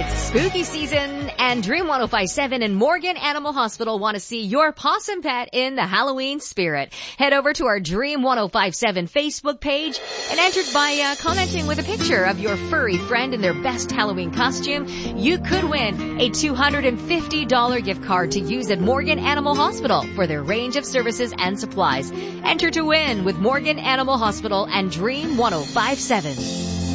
It's spooky season, and Dream 105.7 and Morgan Animal Hospital want to see your possum pet in the Halloween spirit. Head over to our Dream 105.7 Facebook page and enter by commenting with a picture of your furry friend in their best Halloween costume. You could win a $250 gift card to use at Morgan Animal Hospital for their range of services and supplies. Enter to win with Morgan Animal Hospital and Dream 105.7.